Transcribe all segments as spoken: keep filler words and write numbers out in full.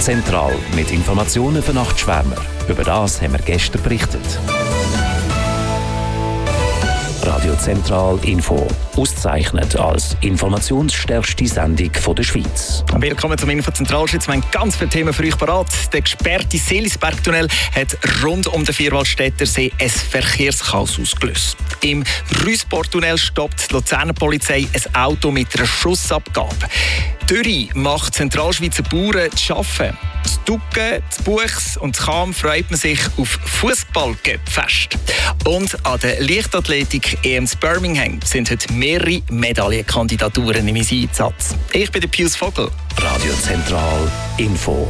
Zentral mit Informationen für Nachtschwärmer. Über das haben wir gestern berichtet. Radio Zentral Info. Ausgezeichnet als informationsstärkste Sendung der Schweiz. Willkommen zum Info Zentralschweiz. Wir haben ganz viele Themen für euch parat. Der gesperrte Seelisbergtunnel hat rund um den Vierwaldstättersee ein Verkehrschaos ausgelöst. Im Rüssportunnel stoppt die Luzerner Polizei ein Auto mit einer Schussabgabe. Dürre macht Zentralschweizer Bauern zu arbeiten. Das Ducken, das Buchs und das Cham freut man sich auf Fußball-Cup-Fest. Und an der Leichtathletik-E M in Birmingham sind heute mehrere Medaillenkandidaturen im Einsatz. Ich bin der Pius Vogel. Radio Zentral Info.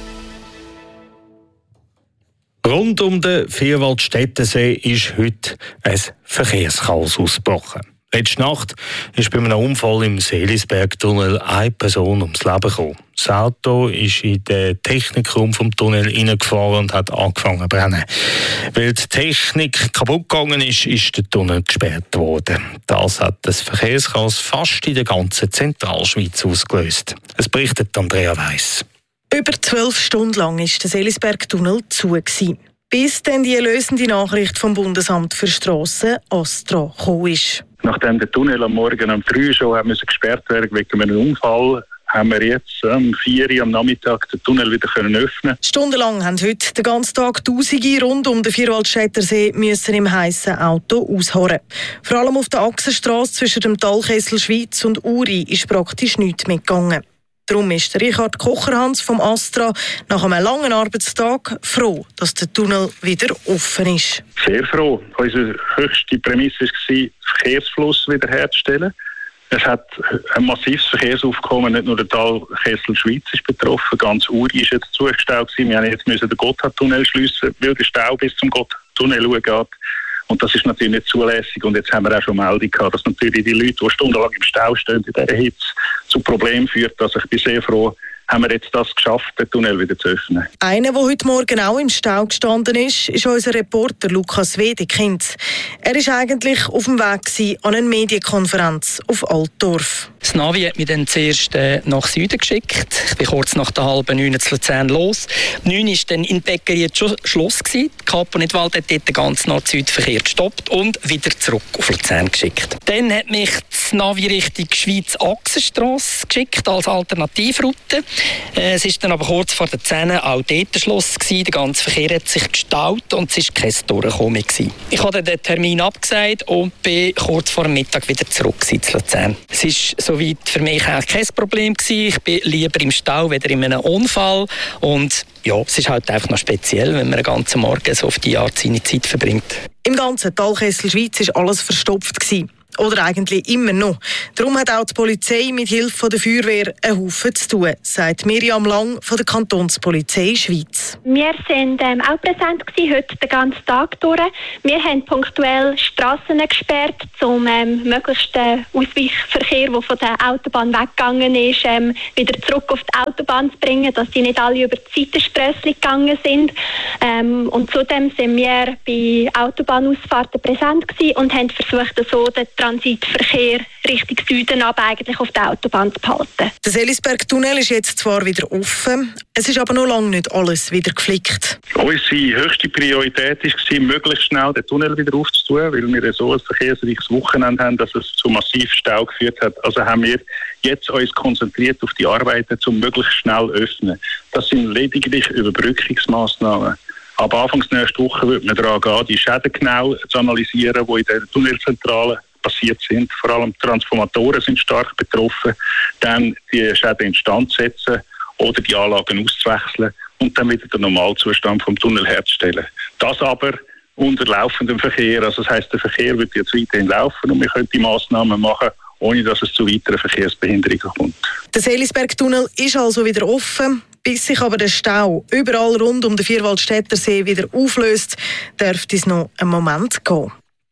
Rund um den Vierwaldstättersee ist heute ein Verkehrschaos ausgebrochen. Letzte Nacht ist bei einem Unfall im Seelisbergtunnel eine Person ums Leben gekommen. Das Auto ist in den Technikraum vom Tunnel hineingefahren und hat angefangen zu brennen. Weil die Technik kaputt gegangen ist, ist der Tunnel gesperrt worden. Das hat das Verkehrschaos fast in der ganzen Zentralschweiz ausgelöst. Es berichtet Andrea Weiss. Über zwölf Stunden lang war der Seelisbergtunnel zu gewesen, bis dann die erlösende Nachricht vom Bundesamt für Strassen ASTRA gekommen ist. Nachdem der Tunnel am Morgen um drei Uhr schon gesperrt werden wegen einem Unfall, haben wir jetzt um vier Uhr am Nachmittag den Tunnel wieder öffnen können. Stundenlang haben heute den ganzen Tag Tausende rund um den Vierwaldstättersee müssen im heissen Auto ausharren. Vor allem auf der Achsenstrasse zwischen dem Talkessel Schweiz und Uri ist praktisch nichts mitgegangen. Darum ist Richard Kocherhans vom ASTRA nach einem langen Arbeitstag froh, dass der Tunnel wieder offen ist. Sehr froh. Unsere höchste Prämisse war, den Verkehrsfluss wiederherzustellen. Es hat ein massives Verkehrsaufkommen, nicht nur der Talkessel Schweiz ist betroffen, ganz Uri ist jetzt zugestaut gewesen. Wir haben jetzt den Gotthardtunnel schliessen, weil der Stau bis zum Gotthardtunnel geht. Und das ist natürlich nicht zulässig. Und jetzt haben wir auch schon Meldung gehabt, dass natürlich die Leute, die stundenlang im Stau stehen, in dieser Hitze zu Problemen führt. Also ich bin sehr froh, haben wir jetzt das geschafft, den Tunnel wieder zu öffnen. Einer, der heute Morgen auch im Stau gestanden ist, ist unser Reporter Lukas Wedekind. Er war eigentlich auf dem Weg an eine Medienkonferenz auf Altdorf. Das Navi hat mich dann zuerst äh, nach Süden geschickt. Ich bin kurz nach der halben neun zu Luzern los. Um neun war dann in Bäckerie Schluss gewesen. Die Kapo Nidwald hat dort den ganzen Nord-Süd-Verkehr gestoppt und wieder zurück auf Luzern geschickt. Dann hat mich das Navi Richtung Schweiz-Achsenstrasse geschickt als Alternativroute. Äh, es ist dann aber kurz vor der zehn auch dort Schluss gewesen. Der ganze Verkehr hat sich gestaut und es war kein Durchkommen gewesen. Ich habe den Termin abgesagt und bin kurz vor dem Mittag wieder zurück zu Luzern. Es ist soweit für mich auch kein Problem gewesen. Ich bin lieber im Stau, weder in einem Unfall. Und ja, es ist halt einfach noch speziell, wenn man den ganzen Morgen so auf die Art seine Zeit verbringt. Im ganzen Talkessel Schweiz war alles verstopft gewesen. Oder eigentlich immer noch. Darum hat auch die Polizei mit Hilfe der Feuerwehr einen Haufen zu tun, sagt Miriam Lang von der Kantonspolizei Schweiz. Wir waren ähm, auch präsent gewesen, heute den ganzen Tag durch. Wir haben punktuell Strassen gesperrt, um ähm, möglichst den Ausweichverkehr, der von der Autobahn weggegangen ist, ähm, wieder zurück auf die Autobahn zu bringen, dass die nicht alle über die Seitenströssli gegangen sind. Ähm, und zudem sind wir bei Autobahnausfahrten präsent gewesen und haben versucht, so den Transitverkehr Richtung Süden aber eigentlich auf der Autobahn zu behalten. Der Seelisbergtunnel ist jetzt zwar wieder offen, es ist aber noch lange nicht alles wieder geflickt. Unsere höchste Priorität war, möglichst schnell den Tunnel wieder aufzutun, weil wir so ein verkehrsreiches Wochenende haben, dass es zu massiv Stau geführt hat. Also haben wir jetzt uns konzentriert auf die Arbeiten, um möglichst schnell zu öffnen. Das sind lediglich Überbrückungsmaßnahmen. Ab Anfang nächster Woche wird man daran gehen, die Schäden genau zu analysieren, die in der Tunnelzentrale passiert sind. Vor allem Transformatoren sind stark betroffen. Dann die Schäden instand setzen oder die Anlagen auszuwechseln und dann wieder den Normalzustand vom Tunnel herzustellen. Das aber unter laufendem Verkehr. Also das heisst, der Verkehr wird jetzt weiterhin laufen und wir können die Massnahmen machen, ohne dass es zu weiteren Verkehrsbehinderungen kommt. Der Seelisbergtunnel ist also wieder offen. Bis sich aber der Stau überall rund um den Vierwaldstättersee wieder auflöst, dürfte es noch einen Moment gehen.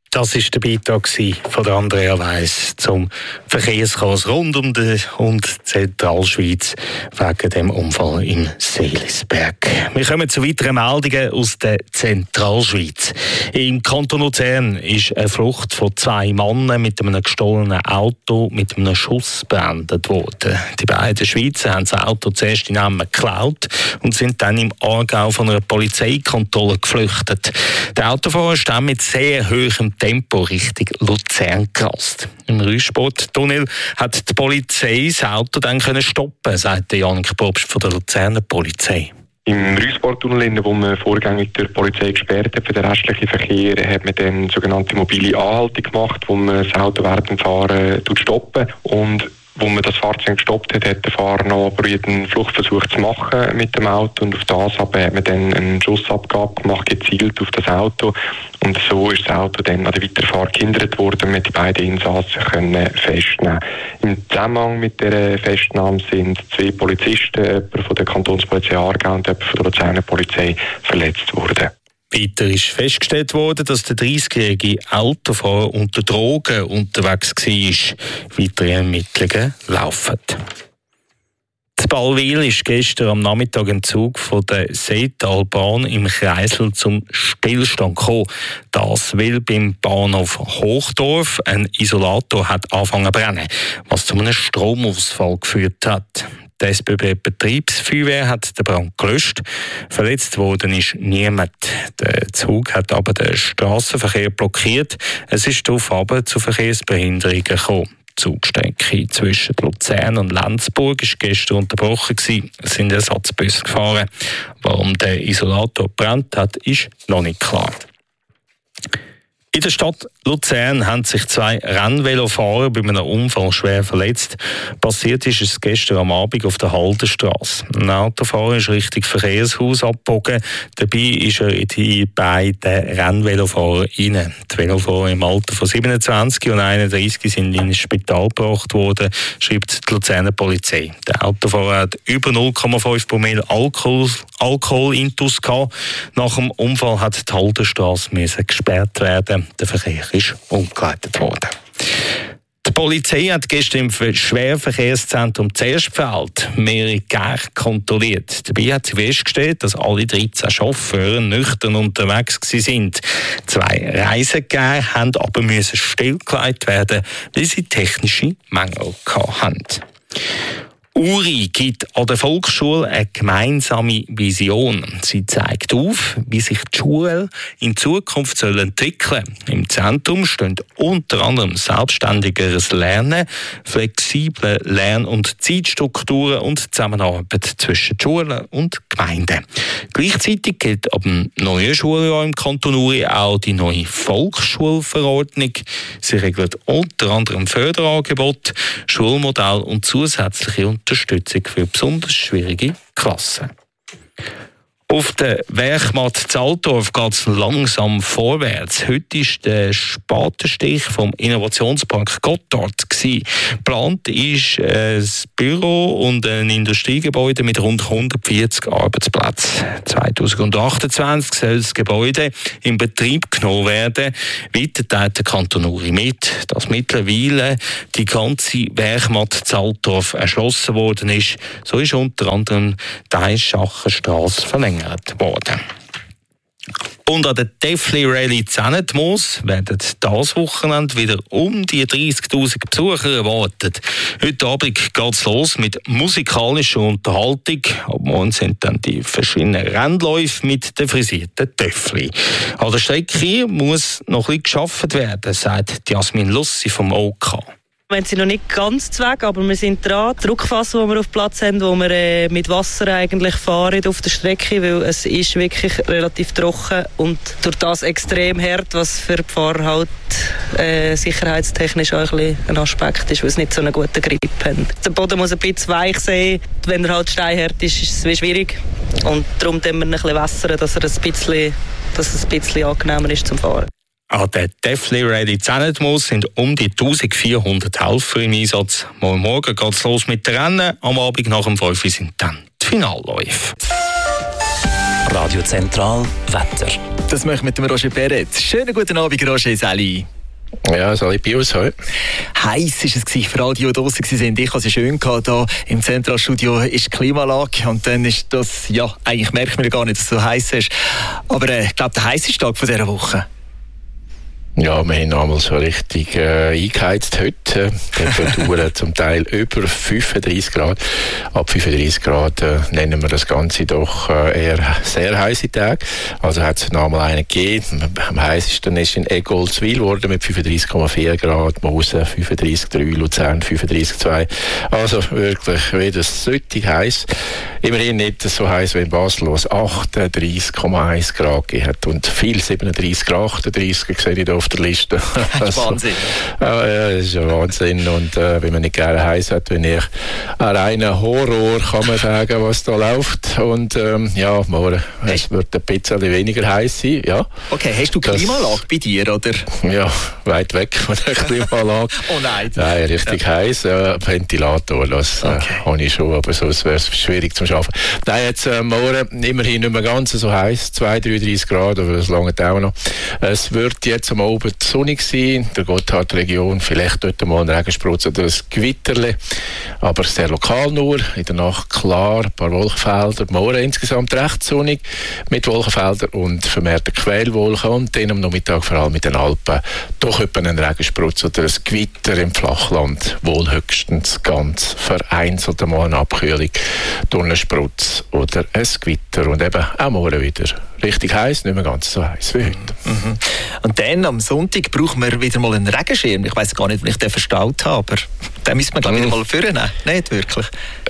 Das war der Beitrag von Andrea Weiss zum Verkehrschaos rund um die und Zentralschweiz wegen dem Unfall im Seelisberg. Wir kommen zu weiteren Meldungen aus der Zentralschweiz. Im Kanton Luzern ist eine Flucht von zwei Männern mit einem gestohlenen Auto mit einem Schuss beendet worden. Die beiden Schweizer haben das Auto zuerst in Emmen geklaut und sind dann im Aargau von einer Polizeikontrolle geflüchtet. Der Autofahrer ist dann mit sehr hohem Tempo Richtung Luzern gerast. Im Rüsporttunnel hat die Polizei das Auto dann können stoppen, sagt Janik Probst von der Luzerner Polizei. Im Rüsporttunnel, wo man vorgängig der Polizei gesperrt hat für den restlichen Verkehr, hat man dann eine sogenannte mobile Anhaltung gemacht, wo man das Auto während dem Fahren stoppen und wo man das Fahrzeug gestoppt hat, hat der Fahrer noch probiert, einen Fluchtversuch zu machen mit dem Auto und auf das aber hat man dann eine Schussabgabe gemacht, gezielt auf das Auto und so ist das Auto dann an der Weiterfahrt gehindert worden, mit die beiden Insassen können festnehmen. Im Zusammenhang mit der Festnahme sind zwei Polizisten, jemand von der Kantonspolizei Aargau und jemand von der Luzerner Polizei verletzt worden. Weiter ist festgestellt worden, dass der dreißigjährige Autofahrer unter Drogen unterwegs war. Weitere Ermittlungen laufen. In Ballwil ist gestern am Nachmittag ein Zug von der Seetalbahn im Kreisel zum Stillstand gekommen. Das, weil beim Bahnhof Hochdorf ein Isolator hat angefangen zu brennen, was zu einem Stromausfall geführt hat. Die S B B-Betriebsfeuerwehr hat den Brand gelöscht. Verletzt worden ist niemand. Der Zug hat aber den Strassenverkehr blockiert. Es ist darauf aber zu Verkehrsbehinderungen gekommen. Die Zugstrecke zwischen Luzern und Lenzburg war gestern unterbrochen. Es sind Ersatzbusse gefahren. Warum der Isolator gebrannt hat, ist noch nicht klar. In der Stadt Luzern haben sich zwei Rennvelofahrer bei einem Unfall schwer verletzt. Passiert ist es gestern am Abend auf der Haldenstrasse. Ein Autofahrer ist Richtung Verkehrshaus abgebogen. Dabei ist er in die beiden Rennvelofahrer rein. Die Velofahrer im Alter von siebenundzwanzig und einunddreißig sind in ein Spital gebracht worden, schreibt die Luzerner Polizei. Der Autofahrer hat über null Komma fünf Promille Alkohol, Alkoholintus gehabt. Nach dem Unfall hat die Haldenstrasse müssen gesperrt werden. Der Verkehr ist umgeleitet worden. Die Polizei hat gestern im Schwerverkehrszentrum Zerstfeld mehrere Gäre kontrolliert. Dabei hat sie festgestellt, dass alle dreizehn Chauffeure nüchtern unterwegs waren. Zwei Reisegäre haben aber müssen stillgelegt werden, weil sie technische Mängel hatten. Uri gibt an der Volksschule eine gemeinsame Vision. Sie zeigt auf, wie sich die Schule in Zukunft soll entwickeln soll. Im Zentrum stehen unter anderem selbstständigeres Lernen, flexible Lern- und Zeitstrukturen und Zusammenarbeit zwischen Schulen und Gemeinden. Gleichzeitig gilt ab dem neuen Schuljahr im Kanton Uri auch die neue Volksschulverordnung. Sie regelt unter anderem Förderangebote, Schulmodell und zusätzliche Unterstützung für besonders schwierige Klassen. Auf der Werkmatt Zaltdorf geht es langsam vorwärts. Heute war der Spatenstich vom Innovationspark Gotthard. Geplant ist ein Büro und ein Industriegebäude mit rund hundertvierzig Arbeitsplätzen. zweitausendachtundzwanzig soll das Gebäude in Betrieb genommen werden. Weiter teilt der Kanton Uri mit, dass mittlerweile die ganze Werkmatt Zaltdorf erschlossen worden ist. So ist unter anderem die Eisschachenstrasse verlängert worden. Und an der Deafly Rally Zennetmoos werden dieses Wochenende wieder um die dreissigtausend Besucher erwartet. Heute Abend geht es los mit musikalischer Unterhaltung. Ab morgen sind dann die verschiedenen Rennläufe mit den frisierten Deafly. An der Strecke muss noch ein bisschen gearbeitet werden, sagt Jasmin Lussi vom O K. Wir sind noch nicht ganz weg, aber wir sind dran. Die Druckfassung, die wir auf Platz haben, wo wir äh, mit Wasser eigentlich fahren auf der Strecke, weil es ist wirklich relativ trocken und durch das extrem hart, was für die Fahrer halt äh, sicherheitstechnisch auch ein, ein Aspekt ist, weil sie nicht so einen guten Grip haben. Der Boden muss ein bisschen weich sein. Wenn er halt steinhart ist, ist es schwierig. Und darum tun wir ein bisschen wässern, dass, er ein bisschen, dass es ein bisschen angenehmer ist zum Fahren. An der Deafly Rally Zennetmoos sind um die eintausendvierhundert Helfer im Einsatz. Morgen Morgen geht es los mit den Rennen. Am Abend nach dem fünf Uhr sind dann die Finalläufe. Radio Zentral Wetter. Das machen wir mit dem Roger Perret. Schönen guten Abend, Roger Sally. Ja, soll ich bei uns heute? Heiß war es für alle, die draussen waren. Ich hatte es schön gehabt. Hier im Zentralstudio ist die Klimaanlage. Und dann ist das, ja, eigentlich merkt man gar nicht, dass es so heiß ist. Aber äh, ich glaube, der heißeste Tag von dieser Woche. Ja, wir haben einmal so richtig äh, eingeheizt heute. Temperaturen zum Teil über fünfunddreißig Grad. Ab fünfunddreißig Grad äh, nennen wir das Ganze doch äh, eher sehr heiße Tage. Also hat es noch einmal einen gegeben. Am heißesten ist in Eggolswil geworden mit fünfunddreißig Komma vier Grad, Mosel fünfunddreißig Komma drei, Luzern fünfunddreißig Komma zwei. Also wirklich wieder süchtig heiß. Immerhin nicht so heiß wie in Basel, wo es achtunddreißig Komma eins Grad gegeben hat. Und viel siebenunddreißig, achtunddreißig sehe ich da auf der Liste. Das ist Wahnsinn. Ja, ja, das ist ja Wahnsinn. Und äh, wenn man nicht gerne heiß hat, wenn ich ein reiner Horror, kann man sagen, was da läuft. Und ähm, ja, morgen es wird ein bisschen weniger heiß sein. Ja. Okay, hast du Klimaanlage bei dir, oder? Ja, weit weg von der Klimaanlage. Oh nein. Nein, richtig ja. heiß. Äh, Ventilator, das okay. äh, habe ich schon, aber sonst wäre es schwierig zum Arbeiten. Nein, jetzt äh, morgen immerhin nicht mehr ganz so heiß, zwei, dreiunddreißig Grad, aber das lange auch noch. Es wird jetzt am Abend sonnig sein, der Gotthardregion, vielleicht dort mal ein Regenspritz oder ein Gewitterle, aber sehr lokal nur. In der Nacht klar, ein paar Wolkenfelder, morgen insgesamt recht sonnig mit Wolkenfeldern und vermehrten Quellwolken und dann am Nachmittag vor allem mit den Alpen doch etwa ein Regenspritz oder ein Gewitter im Flachland, wohl höchstens ganz vereinzelt mal eine Abkühlung durch einen Sprutz oder ein Gewitter und eben auch morgen wieder richtig heiß, nicht mehr ganz so heiß wie heute. Mhm. Und dann am Sonntag brauchen wir wieder mal einen Regenschirm. Ich weiss gar nicht, wie ich den verstaut habe, aber den müssen wir, glaube ich, wieder mal vornehmen. Nicht wirklich.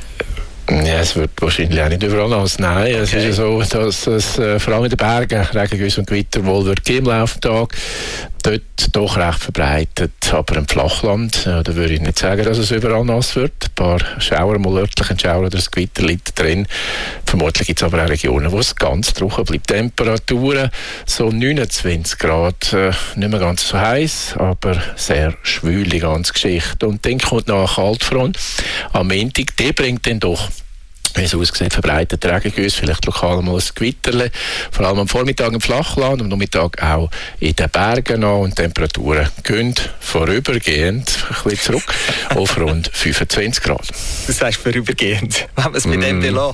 Ja, es wird wahrscheinlich auch nicht überall nass. Nein, okay. Es ist ja so, dass es äh, vor allem in den Bergen Regengüsse und Gewitter wohl wird geben im Laufe des Tages. Dort doch recht verbreitet, aber im Flachland, ja, da würde ich nicht sagen, dass es überall nass wird. Ein paar Schauer, mal örtlich ein Schauer oder das Gewitter liegt drin. Vermutlich gibt es aber auch Regionen, wo es ganz trocken bleibt. Temperaturen so neunundzwanzig Grad, äh, nicht mehr ganz so heiß, aber sehr schwül die ganze Geschichte. Und dann kommt noch eine Kaltfront am Montag, die bringt dann doch, wie es aussieht, verbreitet Regengüsse, vielleicht lokal mal ein Gewitterle, vor allem am Vormittag im Flachland, am Nachmittag auch in den Bergen an und Temperaturen gehen vorübergehend ein bisschen zurück auf rund fünfundzwanzig Grad. Das heißt vorübergehend, wenn wir es mit mm. dem belassen.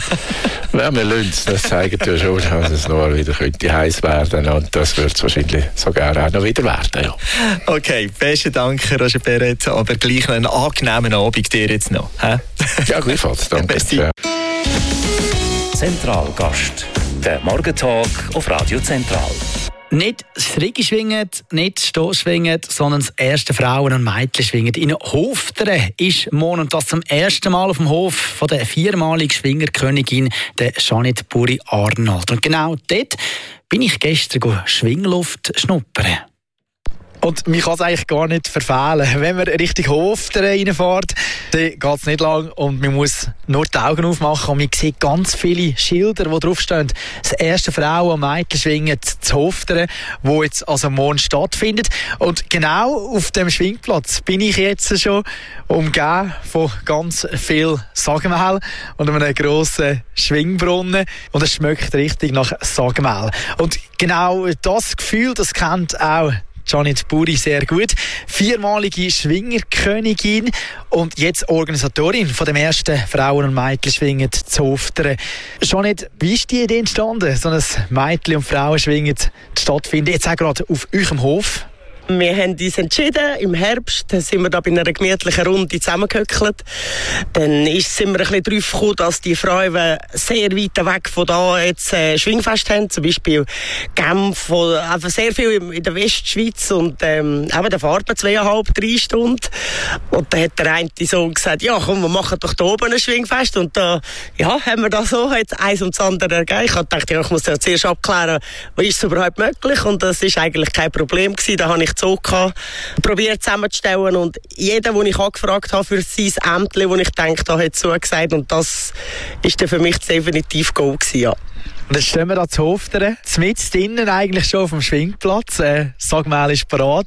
Wenn wir lassen, das zeigt ja schon, dass es noch wieder könnte heiß werden und das wird es wahrscheinlich sogar auch noch wieder werden. Ja. Okay, besten Dank, Roger Perret, aber gleich einen angenehmen Abend dir jetzt noch. He? Ja, gleichfalls, danke. Ja. Zentralgast, der Morgentalk auf Radio Zentral. Nicht das Rigi schwingen, nicht das Stoß schwingen, sondern das erste Frauen- und Mädchen schwingen. In Hofteren ist morgen und das zum ersten Mal auf dem Hof von der viermaligen Schwingerkönigin, der Jeanette Buri-Arnold. Und genau dort bin ich gestern Schwingluft schnuppern. Und man kann es eigentlich gar nicht verfehlen. Wenn man Richtung Hofteren reinfährt, dann geht es nicht lang und man muss nur die Augen aufmachen und man sieht ganz viele Schilder, die draufstehen. Das erste Frauen- und Mädchen schwingen zu Hofteren, wo jetzt also morgen stattfindet. Und genau auf dem Schwingplatz bin ich jetzt schon umgeben von ganz viel Sagenmehl und einem grossen Schwingbrunnen. Und es schmeckt richtig nach Sagenmehl. Und genau das Gefühl, das kennt auch Jeanette Buri sehr gut. Viermalige Schwingerkönigin und jetzt Organisatorin von dem ersten Frauen- und Mädchenschwingen zu Hofteren. Jeanette, wie ist die Idee entstanden, so ein Mädchen- und Frauenschwingen stattfinden, jetzt auch gerade auf eurem Hof? Wir haben uns entschieden, im Herbst sind wir da bei einer gemütlichen Runde zusammengehöckelt. Dann sind wir ein bisschen darauf gekommen, dass die Frauen sehr weit weg von da jetzt äh, Schwingfest haben. Zum Beispiel Genf, einfach sehr viel in der Westschweiz. Und ähm, eben, da fahren wir zweieinhalb, drei Stunden. Und dann hat der eine Sohn gesagt, ja komm, wir machen doch da oben ein Schwingfest. Und da ja, haben wir da so jetzt eins und das andere ergeben. Ich habe gedacht, ja, ich muss ja zuerst abklären, was ist es überhaupt möglich. Und das ist eigentlich kein Problem gewesen. Da habe ich so probiert zusammenzustellen und jeder, den ich angefragt habe für sein Ämtchen, wo ich denke, da hat zugesagt und das ist dann für mich definitiv Goal gewesen, ja. Und jetzt stehen wir da zu Hofteren, mitten drinnen eigentlich schon auf dem Schwingplatz, äh, Sagenmehl ist parat.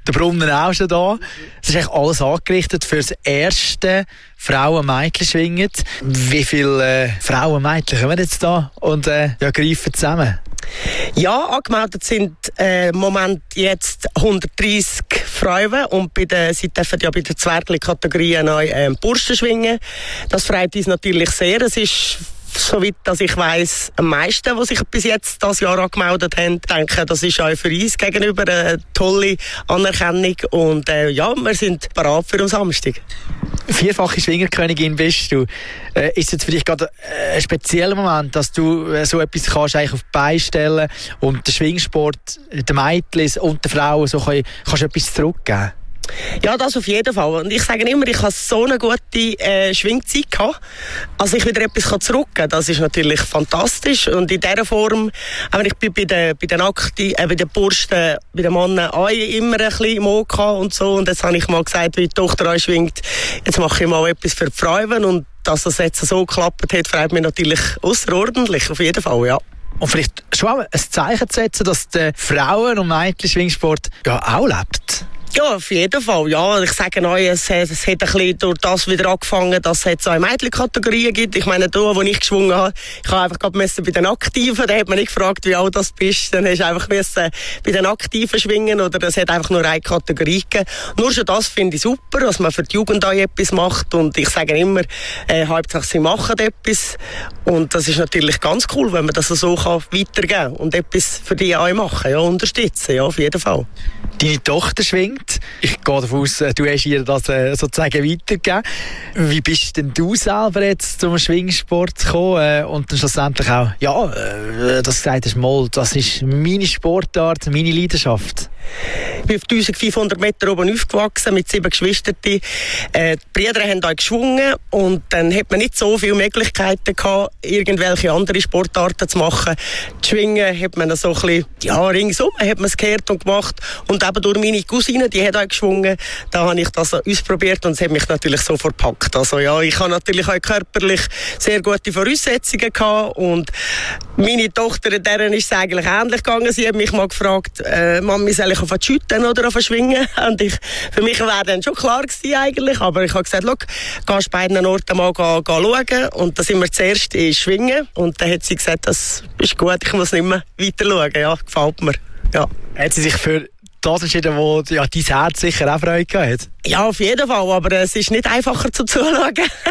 der Brunnen auch schon da. Es ist eigentlich alles angerichtet für das erste Frauen-Mädchen-Schwingen. Wie viele äh, Frauen-Mädchen kommen jetzt da und äh, ja, greifen zusammen? Ja, angemeldet sind äh, im Moment jetzt hundertdreissig Frauen und bei der, sie dürfen ja bei der Zwergli-Kategorie neu äh, Burschen schwingen. Das freut uns natürlich sehr. Es ist, soweit dass ich weiss, am meisten, die sich bis jetzt das Jahr angemeldet haben. Ich denke, das ist auch für uns gegenüber eine tolle Anerkennung und äh, ja, wir sind bereit für am Samstag. Vierfache Schwingerkönigin bist du. Äh, ist es vielleicht gerade ein spezieller Moment, dass du äh, so etwas kannst eigentlich auf die Beine stellen und den Schwingsport, den Mädchen und den Frauen so kann, kannst du etwas zurückgeben? Ja, das auf jeden Fall. Und ich sage immer, ich habe so eine gute äh, Schwingzeit gehabt. Also ich wieder etwas zurückgeben kann, das ist natürlich fantastisch. Und in dieser Form, aber ich bin bei den, bei den Akti, äh, bei den Bursten, bei den Männern auch immer ein bisschen im OK und so. Und jetzt habe ich mal gesagt, wie die Tochter auch schwingt, jetzt mache ich mal etwas für die Frauen. Und dass das jetzt so geklappt hat, freut mich natürlich außerordentlich, auf jeden Fall, ja. Und vielleicht schon auch ein Zeichen zu setzen, dass der Frauen- und Mädchen-Schwingsport ja auch lebt. Ja, auf jeden Fall. Ja, ich sage euch, es, es hat ein bisschen durch das wieder angefangen, dass es jetzt auch Mädchenkategorien gibt. Ich meine, da, wo ich geschwungen habe, ich habe einfach gerade bei den Aktiven, da hat man nicht gefragt, wie alt das bist, dann hast du einfach müssen bei den Aktiven schwingen oder es hat einfach nur eine Kategorie gegeben. Nur schon das finde ich super, dass man für die Jugend auch etwas macht und ich sage immer, äh, hauptsächlich sie machen etwas und das ist natürlich ganz cool, wenn man das so kann weitergeben kann und etwas für die auch machen, ja, unterstützen, ja, auf jeden Fall. Deine Tochter schwingt. Ich gehe davon aus, du hast ihr das äh, sozusagen weitergegeben. Wie bist denn du selber jetzt zum Schwingsport gekommen äh, und dann schlussendlich auch, ja, äh, dass du gesagt hast, mal, das ist meine Sportart, meine Leidenschaft? Ich bin auf eintausendfünfhundert Meter oben aufgewachsen mit sieben Geschwistern. Äh, die Brüder haben auch geschwungen und dann hat man nicht so viele Möglichkeiten gehabt, irgendwelche andere Sportarten zu machen. Die Schwingen hat man so ein bisschen, ja, ringsum hat man es gehört und gemacht und eben durch meine Cousine, die hat auch geschwungen, da habe ich das ausprobiert und es hat mich natürlich so verpackt. Also ja, ich habe natürlich auch körperlich sehr gute Voraussetzungen gehabt und meine Tochter, deren ist es eigentlich ähnlich gegangen. Sie hat mich mal gefragt, äh, Mami, soll ich auf die Schütten oder auf die Schwingen? Und ich, für mich wäre dann schon klar gewesen eigentlich, aber ich habe gesagt, schau, gehst beiden Orten mal gehen, gehen schauen und da sind wir zuerst in Schwingen und dann hat sie gesagt, das ist gut, ich muss nicht mehr weiter schauen, ja, gefällt mir. Ja. Hat sie sich für das entschieden, wo ja, dein Herz sicher auch Freude gehabt hat? Ja, auf jeden Fall, aber es ist nicht einfacher zum Zuschauen.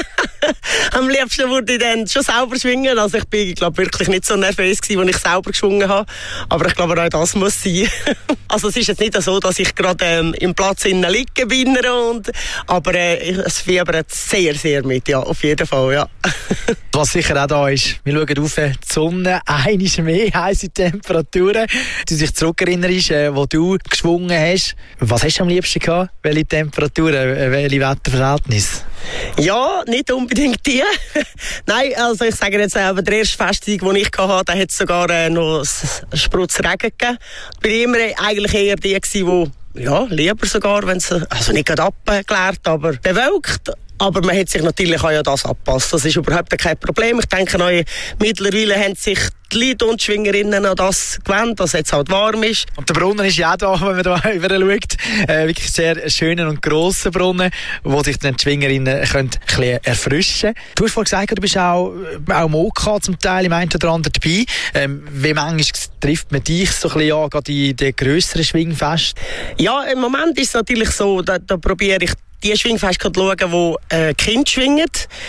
Am liebsten würde ich dann schon selber schwingen. Also ich bin, glaube wirklich nicht so nervös gewesen, als ich selber geschwungen habe. Aber ich glaube, auch das muss sein. Also es ist jetzt nicht so, dass ich gerade ähm, im Platz innen liegen bin. Und, aber äh, es fiebert sehr, sehr mit, ja, auf jeden Fall, ja. Was sicher auch da ist, wir schauen auf die Sonne, einmal mehr heisse Temperaturen. Du dich zurückerinnerst, äh, wo du geschwungen hast. Was hast du am liebsten gehabt? Welche Temperaturen, welche Wetterverhältnisse? Ja, nicht unbedingt die. Nein, also ich sage jetzt, äh, der erste Festtag, den ich hatte, da hat es sogar äh, noch einen Sprutz Regen gegeben. Ich war immer eigentlich eher die, die, ja, lieber sogar, wenn es, also nicht gerade abgeklärt, aber bewölkt. Aber man hat sich natürlich auch ja das angepasst. Das ist überhaupt kein Problem. Ich denke, auch, mittlerweile haben sich die Leute und die Schwingerinnen an das gewöhnt, dass es jetzt halt warm ist. Und der Brunnen ist ja auch da, wenn man da über schaut. Äh, wirklich sehr schöner und grosser Brunnen, wo sich dann die Schwingerinnen können ein bisschen erfrischen können. Du hast vorhin gesagt, du bist auch, auch im OK zum Teil im einen oder anderen dabei. Ähm, wie manchmal trifft man dich so ein bisschen an, gerade in den grösseren Schwingfesten? Ja, im Moment ist es natürlich so, da, da probiere ich die Schwingfeste zu schauen, wo äh, Kinder schwingen.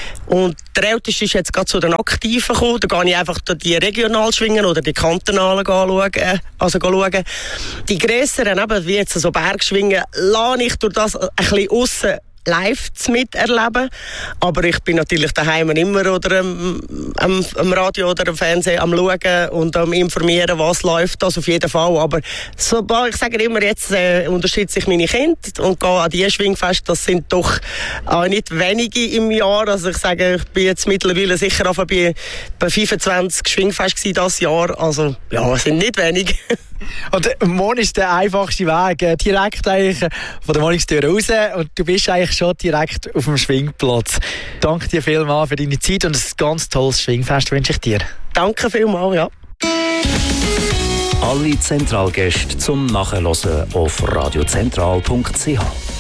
Und der Älteste ist jetzt gerade zu den Aktiven gekommen. Da gehe ich einfach die regional schwingen oder die kantonalen schauen, äh, also schauen. Die grösseren, eben, wie jetzt so Bergschwingen, lasse ich durch das ein bisschen aussen live miterleben. Aber ich bin natürlich daheim immer oder am, am, am Radio oder am Fernsehen am Schauen und am Informieren, was läuft, das auf jeden Fall. Aber so, ich sage immer, jetzt äh, unterstütze ich meine Kinder und gehe an die Schwingfeste. Das sind doch auch nicht wenige im Jahr. Also ich sage, ich bin jetzt mittlerweile sicher auch bei, bei fünfundzwanzig Schwingfeste dieses Jahr. Also ja, es sind nicht wenige. Und morgen ist der einfachste Weg, äh, direkt eigentlich von der Wohnungstür raus und du bist eigentlich schon direkt auf dem Schwingplatz. Danke dir vielmals für deine Zeit und ein ganz tolles Schwingfest wünsche ich dir. Danke vielmals, ja. Alle Zentralgäste zum Nachhören auf radiozentral punkt c h.